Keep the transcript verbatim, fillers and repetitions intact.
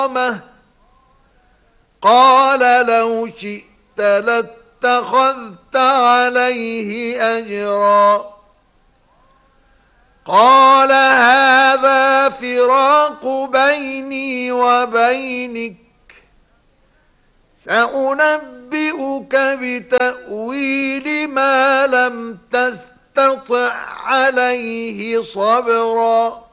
قال لو شئت لاتخذت عليه أجرا. قال هذا فراق بيني وبينك، سأنبئك بتأويل ما لم تستطع عليه صبرا.